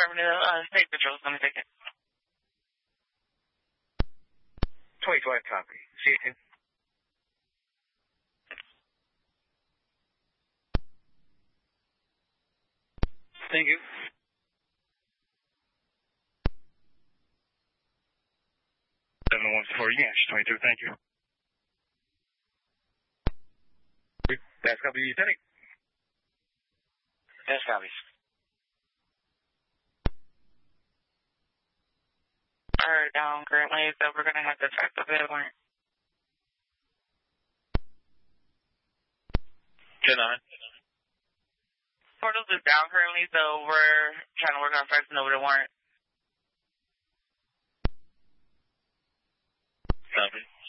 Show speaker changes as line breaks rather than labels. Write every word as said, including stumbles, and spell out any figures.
Avenue, uh, State Patrol. Let me take it.
twenty-five copy. See you. Thank you.
seven one four, Yankee twenty-two, thank you.
That's copy, Lieutenant.
Yes, copies.
Alright, down currently, so we're gonna have to track the bed warrant.
ten nine.
Portals is down currently, so we're trying to work on faxing over the warrant.
Copy.